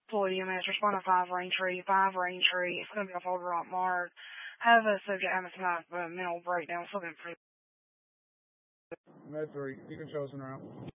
Palladium is respond to 5 Raintree. 5 Raintree. It's going to be off Old Rock Mart. Have a subject atmospheric mental breakdown. Something pretty. Med 3. You can show us an route.